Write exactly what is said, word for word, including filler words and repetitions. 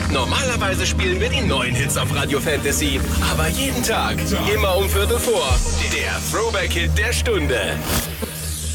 Normalerweise spielen wir die neuen Hits auf Radio Fantasy. Aber jeden Tag, immer um Viertel vor. Der Throwback-Hit der Stunde.